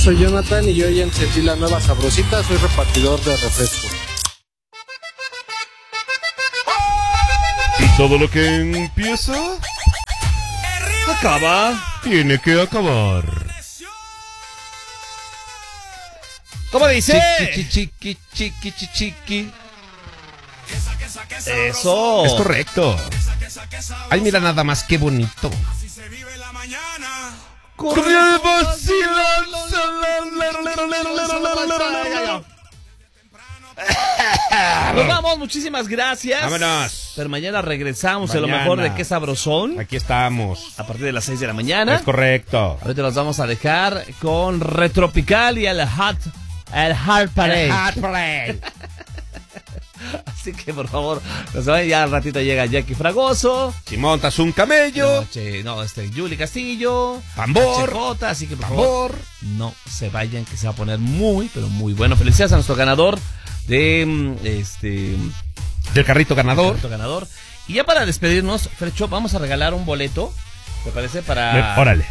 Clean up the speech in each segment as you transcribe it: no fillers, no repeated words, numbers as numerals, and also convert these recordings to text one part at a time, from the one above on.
soy Jonathan y yo ya encendí la nueva sabrosita, soy repartidor de refresco. Y todo lo que empieza, acaba. tiene que acabar. ¿Cómo dice? Chiqui, chiqui, chiqui, chiqui. Eso. Es correcto. Ay, mira nada más, qué bonito. Corrió el vacilón. Nos vamos, muchísimas gracias. Vámonos. Pero mañana regresamos a lo Mañana. mejor de Qué Sabrosón. Aquí estamos. A partir de las 6 de la mañana. Es correcto. Ahorita los vamos a dejar con Retropical y el Hard Parade. Hot Parade. Así que por favor, nos vayan, ya al ratito llega Jackie Fragoso. Si montas un camello. Yuli Castillo. Tambor. HJ, así que por Tambor. favor, no se vayan, que se va a poner muy, pero muy bueno. Felicidades a nuestro ganador de Del carrito ganador. Y ya para despedirnos, Fercho, vamos a regalar un boleto, ¿te parece? Órale.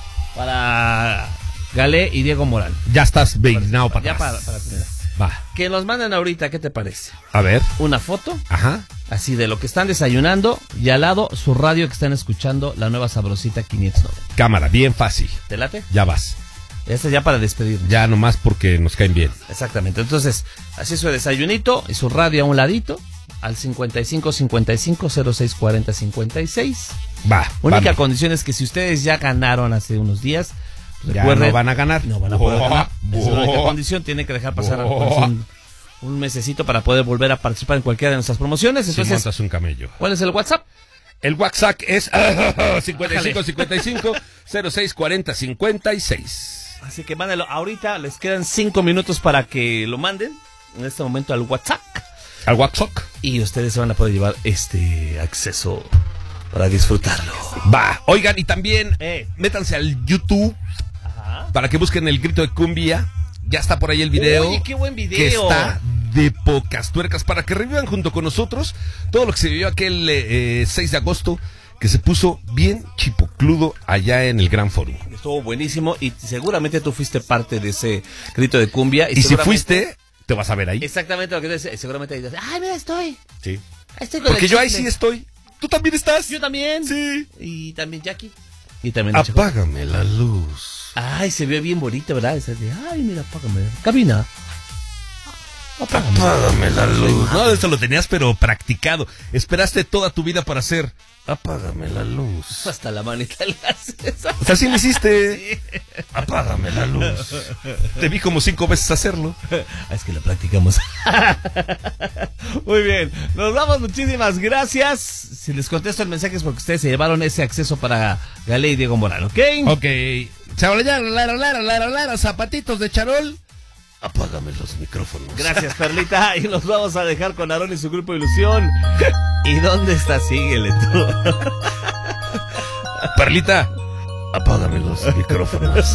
Para Galé y Diego Morán. Ya estás peinado para Ya atrás. para terminar. Va. Que nos manden ahorita, ¿qué te parece? A ver. Una foto, Ajá. así de lo que están desayunando, y al lado su radio que están escuchando, la nueva sabrosita 590. Cámara, bien fácil. ¿Te late? Ya vas. Este ya para despedirnos. Ya nomás porque nos caen bien. Exactamente. Entonces, así su desayunito y su radio a un ladito, al 55 55 06 40 56. Va. Única vamos. condición es que si ustedes ya ganaron hace unos días, Ya recuerden, no van a ganar. no van a poder ganar. Esa es la única Buah. condición. Tienen que dejar pasar Buah. un mesecito para poder volver a participar en cualquiera de nuestras promociones. Si Entonces, montas un camello. ¿cuál es el WhatsApp? El WhatsApp es 55 55 06 40 56. Así que mándenlo. Ahorita les quedan 5 minutos para que lo manden. En este momento al WhatsApp. Al WhatsApp. Y ustedes se van a poder llevar este acceso para disfrutarlo. Va. Oigan, y también métanse al YouTube Ajá. para que busquen el grito de cumbia. Ya está por ahí el video. Oye, qué buen video. Que está de pocas tuercas para que revivan junto con nosotros todo lo que se vivió aquel 6 de agosto, que se puso bien chipocludo allá en el Gran Foro. Estuvo buenísimo y seguramente tú fuiste parte de ese grito de cumbia. Y si seguramente- fuiste, te vas a ver ahí. Exactamente lo que te decía. Seguramente ahí dices, ay, mira, estoy Sí. con Porque el yo ahí chicle". sí estoy. ¿Tú también estás? Yo también. Sí. Y también Jackie. Y también el chico. Apágame la luz. Ay, se ve bien bonito, ¿verdad? Ese de, ay, mira, apágame. Camina. Apágame. Apágame la luz. No, esto lo tenías pero practicado. Esperaste toda tu vida para hacer. Apágame la luz. Hasta la manita le haces. O sea, sí lo hiciste. Apágame la luz. Te vi como 5 veces hacerlo. Ah, es que la practicamos. Muy bien, nos vamos, muchísimas gracias. Si les contesto el mensaje es porque ustedes se llevaron ese acceso para Galé y Diego Morán, ¿ok? Ok. Zapatitos de charol. Apágame los micrófonos. Gracias, Perlita. Y nos vamos a dejar con Aarón y su grupo Ilusión. ¿Y dónde está? Síguele tú. Perlita, apágame los micrófonos.